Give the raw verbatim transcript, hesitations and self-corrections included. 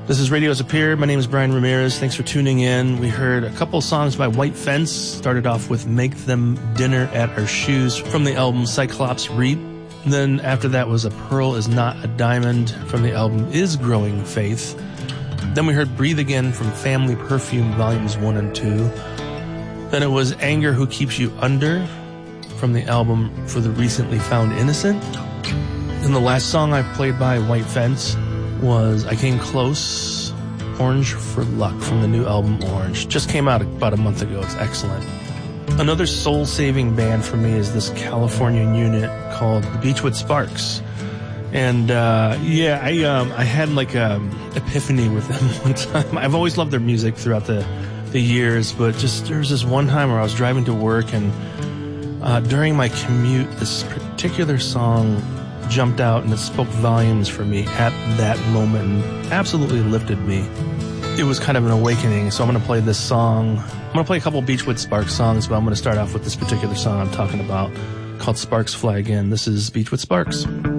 This is Radio's Appear. My name is Brian Ramirez. Thanks for tuning in. We heard a couple songs by White Fence. Started off with Make Them Dinner at Our Shoes from the album Cyclops Reap. Then after that was A Pearl Is Not a Diamond from the album Is Growing Faith. Then we heard Breathe Again from Family Perfume Volumes one and two. Then it was Anger Who Keeps You Under from the album For the Recently Found Innocent. And the last song I played by White Fence was I Came Close, Orange for Luck from the new album Orange. Just came out about a month ago. It's excellent. Another soul-saving band for me is this California unit called the Beechwood Sparks. And uh, yeah, I um, I had like an epiphany with them one time. I've always loved their music throughout the, the years, but just there was this one time where I was driving to work, and uh, during my commute, this particular song jumped out and it spoke volumes for me at that moment and absolutely lifted me. It was kind of an awakening, so I'm going to play this song. I'm going to play a couple Beechwood Sparks songs, but I'm going to start off with this particular song I'm talking about called Sparks Fly Again. This is Beechwood Sparks.